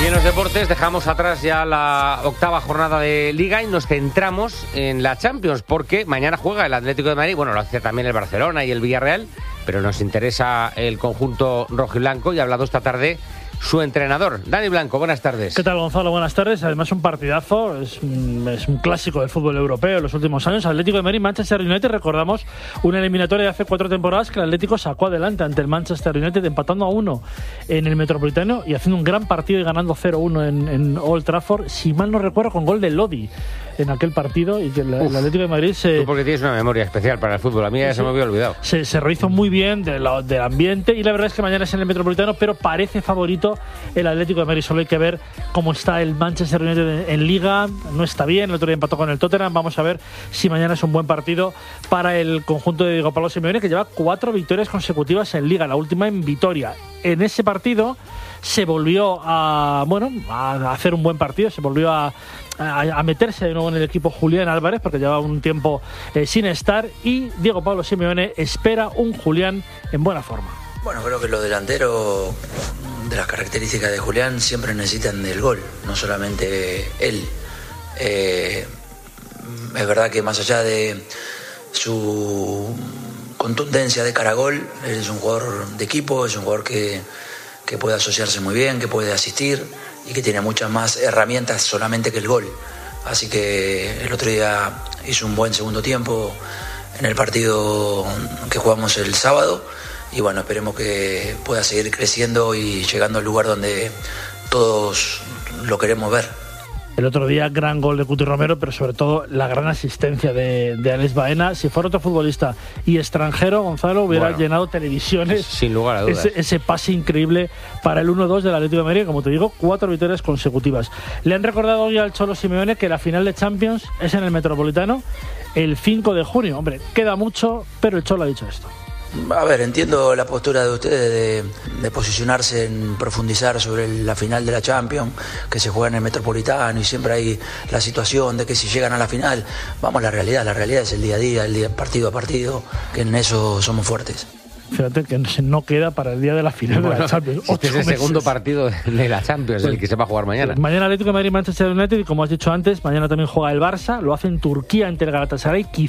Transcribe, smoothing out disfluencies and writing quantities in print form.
Y en los deportes dejamos atrás ya la octava jornada de Liga y nos centramos en la Champions, porque mañana juega el Atlético de Madrid, bueno, lo hace también el Barcelona y el Villarreal, pero nos interesa el conjunto rojiblanco y ha hablado esta tarde su entrenador. Dani Blanco, buenas tardes. ¿Qué tal, Gonzalo? Buenas tardes. Además, un partidazo, es un clásico del fútbol europeo en los últimos años. Atlético de Madrid, Manchester United. Recordamos una eliminatoria de hace 4 temporadas que el Atlético sacó adelante ante el Manchester United, empatando a 1 en el Metropolitano y haciendo un gran partido y ganando 0-1 en Old Trafford, si mal no recuerdo, con gol de Lodi en aquel partido, y que el Atlético de Madrid se... Tú porque tienes una memoria especial para el fútbol, a mí ya se me había olvidado. Se rehizo muy bien del ambiente, y la verdad es que mañana es en el Metropolitano, pero parece favorito el Atlético de Madrid. Solo hay que ver cómo está el Manchester United en Liga. No está bien, el otro día empató con el Tottenham. Vamos a ver si mañana es un buen partido para el conjunto de Diego Pablo Simeone, que lleva 4 victorias consecutivas en Liga, la última en Vitoria. En ese partido se volvió a hacer un buen partido, se volvió a meterse de nuevo en el equipo Julián Álvarez, porque llevaba un tiempo sin estar, y Diego Pablo Simeone espera un Julián en buena forma. Bueno, creo que los delanteros, de las características de Julián, siempre necesitan del gol, no solamente él. Es verdad que más allá de su contundencia de cara a gol, él es un jugador de equipo, es un jugador que puede asociarse muy bien, que puede asistir y que tiene muchas más herramientas solamente que el gol. Así que el otro día hizo un buen segundo tiempo en el partido que jugamos el sábado, y bueno, esperemos que pueda seguir creciendo y llegando al lugar donde todos lo queremos ver. El otro día, gran gol de Cuti Romero, pero sobre todo la gran asistencia de Alex Baena. Si fuera otro futbolista y extranjero, Gonzalo, hubiera llenado televisiones. Sin lugar a dudas. Ese pase increíble para el 1-2 del Atlético de Madrid. Como te digo, 4 victorias consecutivas. Le han recordado hoy al Cholo Simeone que la final de Champions es en el Metropolitano el 5 de junio. Hombre, queda mucho, pero el Cholo ha dicho esto. A ver, entiendo la postura de ustedes de posicionarse en profundizar sobre la final de la Champions, que se juega en el Metropolitano, y siempre hay la situación de que si llegan a la final, vamos a la realidad es el día a día, el día partido a partido, que en eso somos fuertes. Fíjate que no queda para el día de la final de la Champions. Este es el segundo partido de la Champions, el que se va a jugar mañana. Mañana Atlético de Madrid, Manchester United, y como has dicho antes, mañana también juega el Barça, lo hace en Turquía ante el Galatasaray.